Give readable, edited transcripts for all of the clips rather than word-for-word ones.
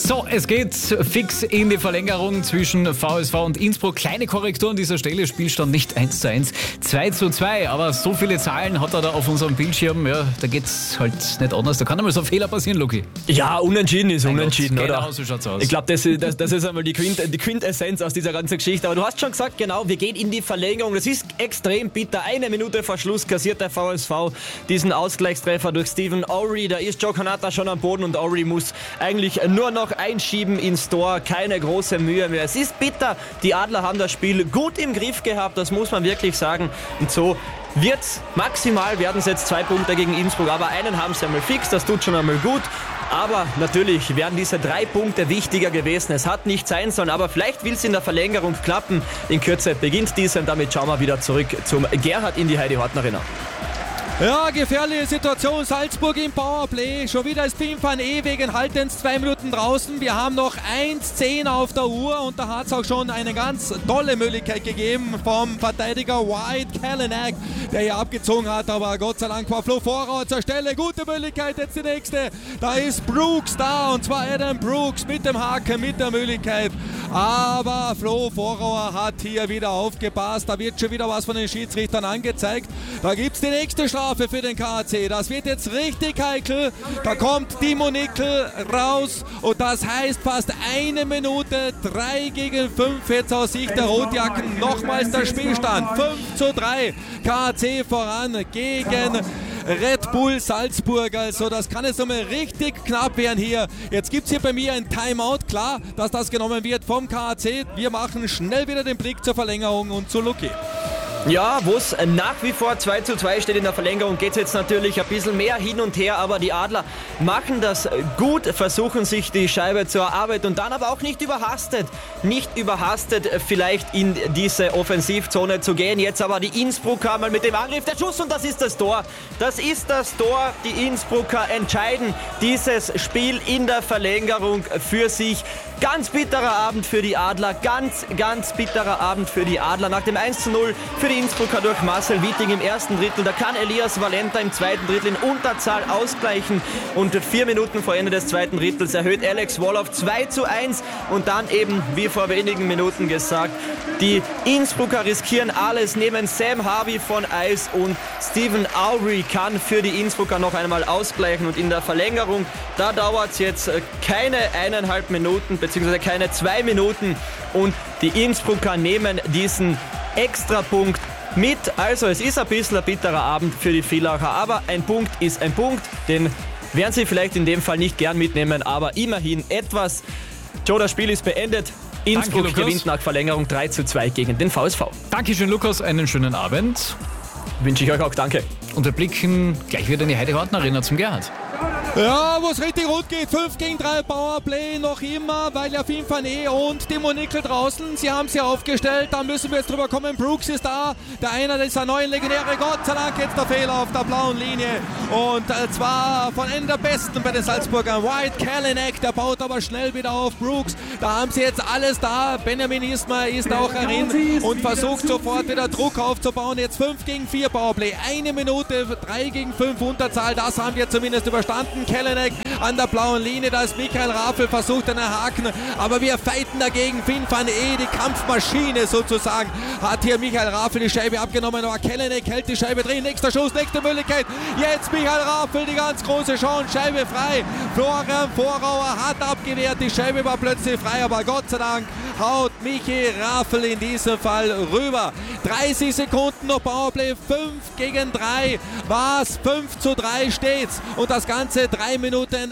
So, es geht fix in die Verlängerung zwischen VSV und Innsbruck. Kleine Korrektur an dieser Stelle, Spielstand nicht 1:1, 2:2. Aber so viele Zahlen hat er da auf unserem Bildschirm, ja, da geht's halt nicht anders. Da kann einmal so ein Fehler passieren, Luki. Ja, unentschieden ist unentschieden, Gott, oder? genau, so schaut's aus. Ich glaube, das ist einmal die Quintessenz aus dieser ganzen Geschichte. Aber du hast schon gesagt, genau, wir gehen in die Verlängerung. Das ist extrem bitter. 1 Minute vor Schluss kassiert der VSV diesen Ausgleichstreffer durch Stephen Owry. Da ist Joe Kanata schon am Boden und Owry muss eigentlich nur noch einschieben ins Tor. Keine große Mühe mehr. Es ist bitter. Die Adler haben das Spiel gut im Griff gehabt. Das muss man wirklich sagen. Und so wird's maximal, werden es jetzt 2 Punkte gegen Innsbruck. Aber einen haben sie einmal fix. Das tut schon einmal gut. Aber natürlich wären diese 3 Punkte wichtiger gewesen. Es hat nicht sein sollen, aber vielleicht will es in der Verlängerung klappen. In Kürze beginnt diese und damit schauen wir wieder zurück zum Gerhard in die Heidi-Horten Arena. Ja, gefährliche Situation. Salzburg im Powerplay. Schon wieder ist Pim van E wegen Haltens 2 Minuten draußen. Wir haben noch 1:10 auf der Uhr und da hat es auch schon eine ganz tolle Möglichkeit gegeben vom Verteidiger White Kalanick, der hier abgezogen hat. Aber Gott sei Dank war Flo Vorauer zur Stelle. Gute Möglichkeit, jetzt die nächste. Da ist Brooks da und zwar Adam Brooks mit dem Haken, mit der Möglichkeit. Aber Flo Vorauer hat hier wieder aufgepasst. Da wird schon wieder was von den Schiedsrichtern angezeigt. Da gibt es die nächste Strafe für den KAC. Das wird jetzt richtig heikel. Da kommt Timo Nickel raus und das heißt fast 1 Minute 3:5 jetzt aus Sicht der Rotjacken. Nochmals der Spielstand. 5:3 KAC voran gegen Red Bull Salzburg. Also das kann jetzt nochmal richtig knapp werden hier. Jetzt gibt es hier bei mir ein Timeout. Klar, dass das genommen wird vom KAC. Wir machen schnell wieder den Blick zur Verlängerung und zu Luki. Ja, wo es nach wie vor 2:2 steht in der Verlängerung, geht es jetzt natürlich ein bisschen mehr hin und her, aber die Adler machen das gut, versuchen sich die Scheibe zu erarbeiten und dann aber auch nicht überhastet vielleicht in diese Offensivzone zu gehen. Jetzt aber die Innsbrucker mal mit dem Angriff, der Schuss und das ist das Tor. Das ist das Tor. Die Innsbrucker entscheiden dieses Spiel in der Verlängerung für sich. Ganz bitterer Abend für die Adler, ganz bitterer Abend für die Adler. Nach dem 1:0 für die Innsbrucker durch Marcel Witting im ersten Drittel. Da kann Elias Valenta im zweiten Drittel in Unterzahl ausgleichen. Und 4 Minuten vor Ende des zweiten Drittels erhöht Alex Wall auf 2:1. Und dann eben, wie vor wenigen Minuten gesagt, die Innsbrucker riskieren alles, nehmen Sam Harvey von Eis und Stephen Owry kann für die Innsbrucker noch einmal ausgleichen. Und in der Verlängerung, da dauert es jetzt keine 1,5 Minuten, beziehungsweise keine 2 Minuten. Und die Innsbrucker nehmen diesen Extrapunkt mit. Also es ist ein bisschen ein bitterer Abend für die Villacher, aber ein Punkt ist ein Punkt, den werden sie vielleicht in dem Fall nicht gern mitnehmen, aber immerhin etwas. Joe, das Spiel ist beendet. Innsbruck gewinnt nach Verlängerung 3:2 gegen den VSV. Dankeschön, Lukas, einen schönen Abend. Wünsche ich euch auch, danke. Und wir blicken gleich wieder in die Heidi-Horten Arena zum Gerhard. Ja, wo es richtig rund geht, 5:3 Powerplay noch immer, weil ja Pim van E und Timo Nickel draußen, sie haben sie aufgestellt, da müssen wir jetzt drüber kommen, Brooks ist da, der einer dieser neuen Legendäre, Gott sei Dank jetzt der Fehler auf der blauen Linie und zwar von einem der Besten bei den Salzburgern, White Kalanick, der baut aber schnell wieder auf, Brooks, da haben sie jetzt alles da, Benjamin Ismar ist auch herin und versucht sofort wieder Druck aufzubauen, jetzt 5:4 Powerplay, 1 Minute 3:5 Unterzahl, das haben wir zumindest überstanden. Kalanick an der blauen Linie, da ist Michael Raffel, versucht einen Haken, aber wir fighten dagegen. Pim van E, die Kampfmaschine sozusagen, hat hier Michael Raffel die Scheibe abgenommen, aber Kalanick hält die Scheibe drin, nächster Schuss, nächste Möglichkeit, jetzt Michael Raffel, die ganz große Chance, Scheibe frei, Florian Vorauer hat abgewehrt, die Scheibe war plötzlich frei, aber Gott sei Dank haut Michi Raffel in diesem Fall rüber. 30 Sekunden noch Powerplay, 5:3, was 5:3 steht's und das Ganze 3 Minuten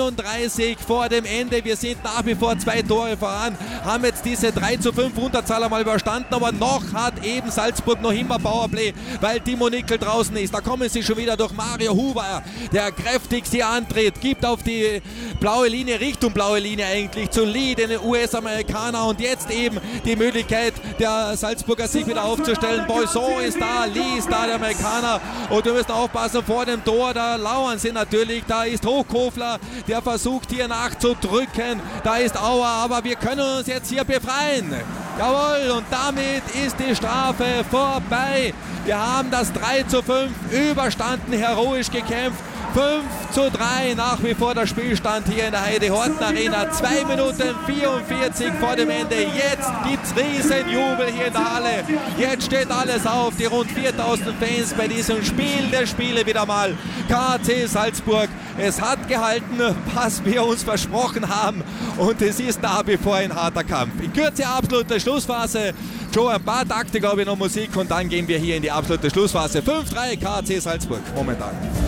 31 vor dem Ende. Wir sind nach wie vor 2 Tore voran, haben jetzt diese 3:5 Unterzahl einmal überstanden, aber noch hat eben Salzburg noch immer Powerplay, weil Timo Nickel draußen ist. Da kommen sie schon wieder durch Mario Huber, der kräftig sie antritt, gibt auf die blaue Linie, Richtung blaue Linie eigentlich, zu Lee, den US-Amerikaner und jetzt eben die Möglichkeit der Salzburger sich wieder aufzustellen. Boisson ist da, Lee ist da, der Amerikaner und wir müssen aufpassen vor dem Tor, da lauern sie natürlich, da ist Hochkofler, der versucht hier nachzudrücken, da ist Auer, aber wir können uns jetzt hier befreien. Jawohl, und damit ist die Strafe vorbei. Wir haben das 3:5 überstanden, heroisch gekämpft 5:3 nach wie vor der Spielstand hier in der Heide-Horten Arena. 2 Minuten 44 vor dem Ende. Jetzt gibt's Riesenjubel hier in der Halle. Jetzt steht alles auf. Die rund 4000 Fans bei diesem Spiel der Spiele wieder mal. KAC Salzburg. Es hat gehalten, was wir uns versprochen haben. Und es ist nach wie vor ein harter Kampf. In Kürze absolute Schlussphase. Joe, ein paar Takte, glaube ich, noch Musik. Und dann gehen wir hier in die absolute Schlussphase. 5:3 KAC Salzburg momentan.